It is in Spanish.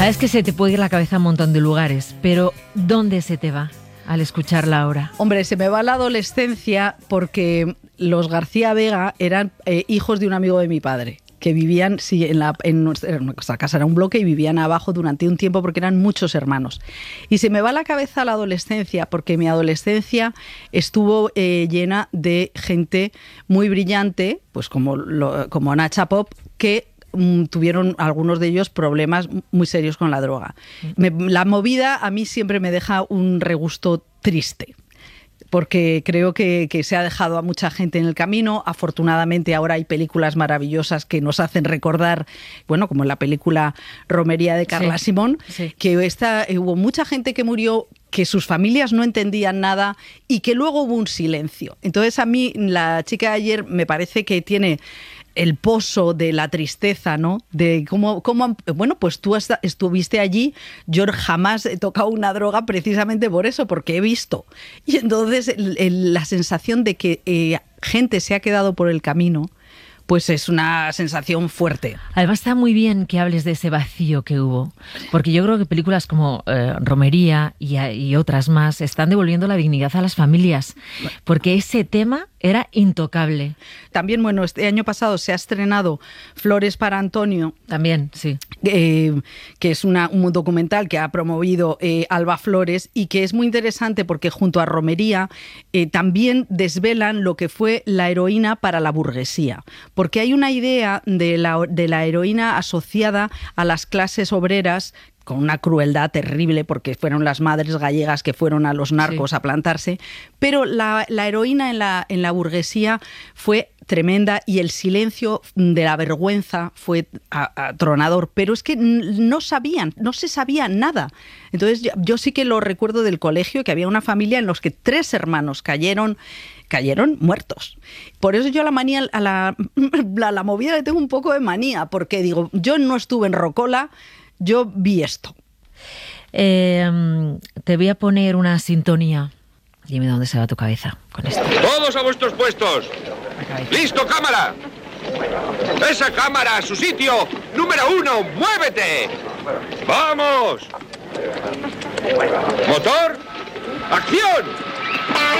Sabes que se te puede ir la cabeza a un montón de lugares, pero ¿dónde se te va al escucharla ahora? Hombre, se me va la adolescencia porque los García Vega eran hijos de un amigo de mi padre, que vivían, sí, en nuestra casa era un bloque y vivían abajo durante un tiempo porque eran muchos hermanos. Y se me va la cabeza la adolescencia porque mi adolescencia estuvo llena de gente muy brillante, pues como Nacha Pop, que tuvieron algunos de ellos problemas muy serios con la droga. La movida a mí siempre me deja un regusto triste, porque creo que se ha dejado a mucha gente en el camino. Afortunadamente ahora hay películas maravillosas que nos hacen recordar, bueno, como la película Romería de Carla Simón, que hubo mucha gente que murió, que sus familias no entendían nada y que luego hubo un silencio. Entonces a mí la chica de ayer me parece que tiene el pozo de la tristeza, ¿no? De cómo bueno, pues tú estuviste allí, yo jamás he tocado una droga precisamente por eso, porque he visto. Y entonces la sensación de que gente se ha quedado por el camino, pues es una sensación fuerte. Además está muy bien que hables de ese vacío que hubo, porque yo creo que películas como Romería y otras más están devolviendo la dignidad a las familias, porque ese tema era intocable. También, bueno, este año pasado se ha estrenado Flores para Antonio. También, sí. Que es un documental que ha promovido Alba Flores y que es muy interesante porque junto a Romería también desvelan lo que fue la heroína para la burguesía. Porque hay una idea de la heroína asociada a las clases obreras, con una crueldad terrible, porque fueron las madres gallegas que fueron a los narcos a plantarse, pero la heroína en la burguesía fue tremenda y el silencio de la vergüenza fue atronador, pero es que no se sabía nada. Entonces yo sí que lo recuerdo del colegio, que había una familia en los que 3 hermanos cayeron muertos. Por eso yo a la movida le tengo un poco de manía, porque digo, yo no estuve en Rocola, yo vi esto. Te voy a poner una sintonía. Dime dónde se va tu cabeza con esto. ¡Todos a vuestros puestos! ¡Listo, cámara! ¡Esa cámara a su sitio! ¡Número 1, muévete! ¡Vamos! ¡Motor! ¡Acción!